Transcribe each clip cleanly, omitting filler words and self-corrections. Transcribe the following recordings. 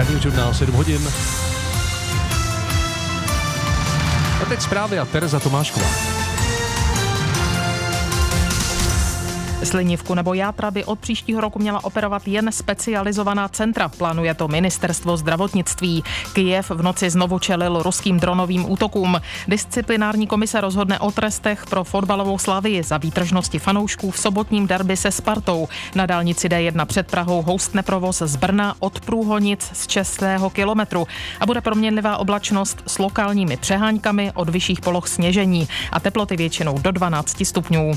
Radiožurnál 7 hodin. A teď zprávy a Tereza Tomášková. Slinivku nebo játra by od příštího roku měla operovat jen specializovaná centra. Plánuje to ministerstvo zdravotnictví. Kyjev v noci znovu čelil ruským dronovým útokům. Disciplinární komise rozhodne o trestech pro fotbalovou Slavii za výtržnosti fanoušků v sobotním derby se Spartou. Na dálnici D1 před Prahou houstne provoz z Brna od Průhonic z 6. kilometru a bude proměnlivá oblačnost s lokálními přeháňkami, od vyšších poloh sněžení a teploty většinou do 12 stupňů.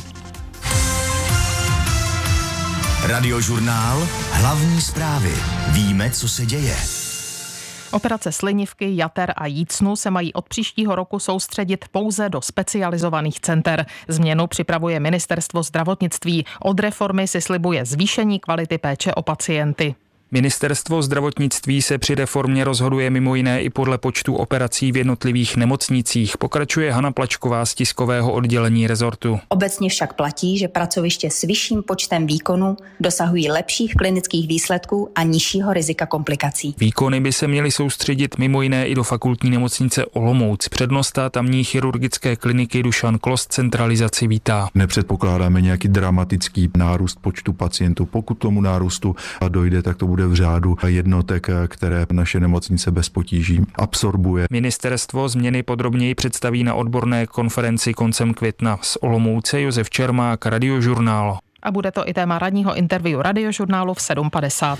Radiožurnál, hlavní zprávy. Víme, co se děje. Operace slinivky, jater a jícnu se mají od příštího roku soustředit pouze do specializovaných center. Změnu připravuje ministerstvo zdravotnictví. Od reformy si slibuje zvýšení kvality péče o pacienty. Ministerstvo zdravotnictví se při reformě rozhoduje mimo jiné i podle počtu operací v jednotlivých nemocnicích, pokračuje Hana Plačková z tiskového oddělení rezortu. Obecně však platí, že pracoviště s vyšším počtem výkonů dosahují lepších klinických výsledků a nižšího rizika komplikací. Výkony by se měly soustředit mimo jiné i do fakultní nemocnice Olomouc. Přednosta tamní chirurgické kliniky Dušan Klost centralizaci vítá. Nepředpokládáme nějaký dramatický nárůst počtu pacientů. Pokud tomu nárůstu dojde, tak to bude v řádu jednotek, které naše nemocnice bez potíží absorbuje. Ministerstvo změny podrobněji představí na odborné konferenci koncem května. Z Olomouce Josef Čermák, Radiožurnál. A bude to i téma ranního interview Radiožurnálu v 7:50.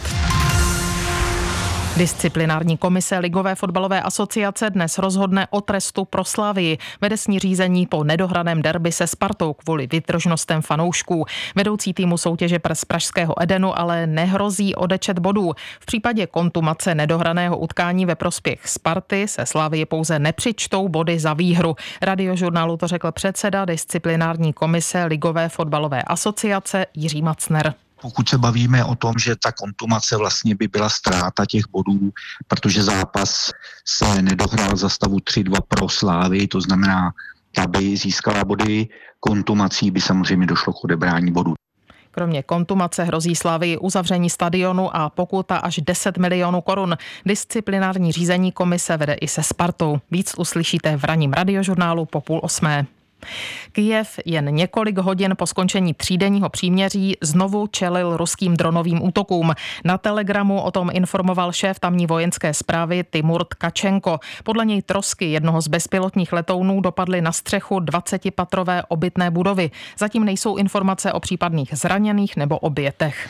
Disciplinární komise Ligové fotbalové asociace dnes rozhodne o trestu pro Slavii. Vede s ní řízení po nedohraném derby se Spartou kvůli vytržnostem fanoušků. Vedoucí týmu soutěže z pražského Edenu ale nehrozí odečet bodů. V případě kontumace nedohraného utkání ve prospěch Sparty se Slavii pouze nepřičtou body za výhru. Radiožurnálu to řekl předseda disciplinární komise Ligové fotbalové asociace Jiří Macner. Pokud se bavíme o tom, že ta kontumace vlastně by byla ztráta těch bodů, protože zápas se nedohrál za stavu 3-2 pro Slávy, to znamená, aby získala body, kontumací by samozřejmě došlo k odebrání bodů. Kromě kontumace hrozí Slavii uzavření stadionu a pokuta až 10 milionů korun. Disciplinární řízení komise vede i se Spartou. Víc uslyšíte v ranním Radiožurnálu po 7:30. Kyjev jen několik hodin po skončení třídenního příměří znovu čelil ruským dronovým útokům. Na Telegramu o tom informoval šéf tamní vojenské správy Timur Tkačenko. Podle něj trosky jednoho z bezpilotních letounů dopadly na střechu 20patrové obytné budovy. Zatím nejsou informace o případných zraněných nebo obětech.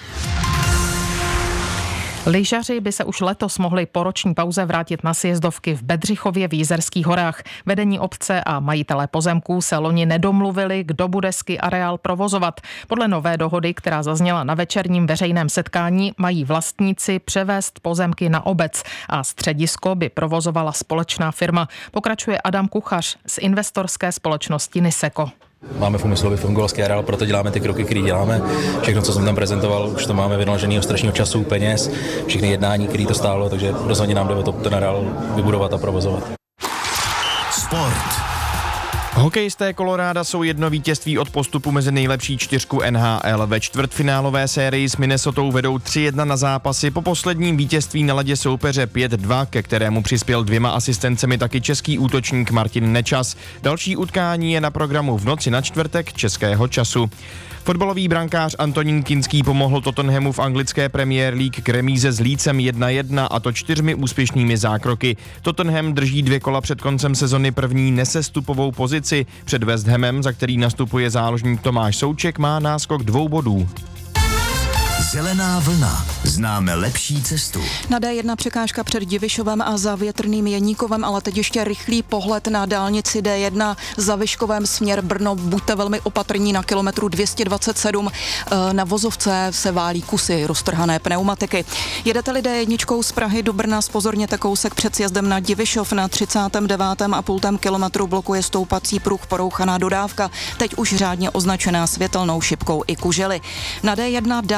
Lyžaři by se už letos mohli po roční pauze vrátit na sjezdovky v Bedřichově v Jizerských horách. Vedení obce a majitelé pozemků se loni nedomluvili, kdo bude ski areál provozovat. Podle nové dohody, která zazněla na večerním veřejném setkání, mají vlastníci převést pozemky na obec a středisko by provozovala společná firma. Pokračuje Adam Kuchař z investorské společnosti Niseko. Máme v úmyslu, aby fungoval ski areál, proto děláme ty kroky, které děláme. Všechno, co jsem tam prezentoval, už to máme vynaloženého strašného času, peněz, všechny jednání, které to stálo, takže rozhodně nám jde o to ten areál vybudovat a provozovat. Sport. Hokejisté Koloráda jsou jedno vítězství od postupu mezi nejlepší čtyřku NHL. Ve čtvrtfinálové sérii s Minnesotou vedou 3-1 na zápasy po posledním vítězství na ledě soupeře 5-2, ke kterému přispěl 2 asistencemi taky český útočník Martin Nečas. Další utkání je na programu v noci na čtvrtek českého času. Fotbalový brankář Antonín Kinský pomohl Tottenhamu v anglické Premier League k remíze s Leedsem 1-1, a to 4 úspěšnými zákroky. Tottenham drží 2 kola před koncem sezony první nesestupovou pozici. Před West Hamem, za který nastupuje záložník Tomáš Souček, má náskok 2 bodů. Zelená vlna. Známe lepší cestu. Na D1 překážka před Divišovem a za Větrným Jeníkovem, ale teď ještě rychlý pohled na dálnici D1 za Vyškovem směr Brno. Buďte velmi opatrní na kilometru 227. Na vozovce se válí kusy roztrhané pneumatiky. Jedete-li D1 z Prahy do Brna, zpozorněte kousek před sjezdem na Divišov. Na 39,5 kilometru blokuje stoupací pruh, porouchaná dodávka. Teď už řádně označená světelnou šipkou i kužely. Na D1 dál směr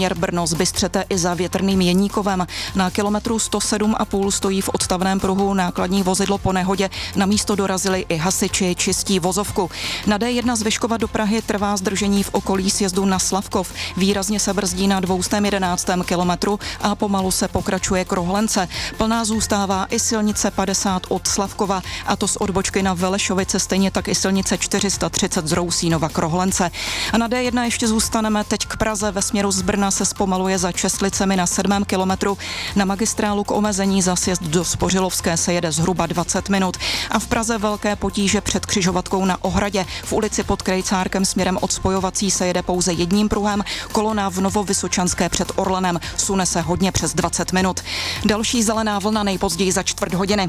směr Brno z Bystřete i za Větrným Jeníkovem. Na kilometru 107,5 stojí v odstavném pruhu nákladní vozidlo po nehodě. Na místo dorazili i hasiči, čistí vozovku. Na D1 z Vyškova do Prahy trvá zdržení v okolí sjezdu na Slavkov. Výrazně se brzdí na 211. kilometru a pomalu se pokračuje k Rohlence. Plná zůstává i silnice 50 od Slavkova, a to z odbočky na Velešovice, stejně tak i silnice 430 z Rousínova k Rohlence. A na D1 ještě zůstaneme teď k Praze. Ve směru z Brna se zpomaluje za Čestlicemi na 7. kilometru. Na magistrálu k omezení za sjezd do Spořilovské se jede zhruba 20 minut. A v Praze velké potíže před křižovatkou na Ohradě. V ulici pod Krejcárkem směrem od spojovací se jede pouze jedním pruhem. Kolona v Novovysočanské před Orlenem sune se hodně přes 20 minut. Další zelená vlna nejpozději za čtvrt hodiny.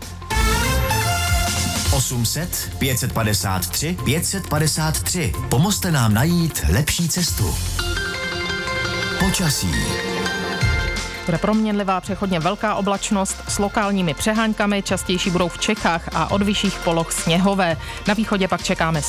800 553 553. Pomozte nám najít lepší cestu. Počasí. Bude proměnlivá, přechodně velká oblačnost s lokálními přeháňkami, častější budou v Čechách a od vyšších poloh sněhové. Na východě pak čekáme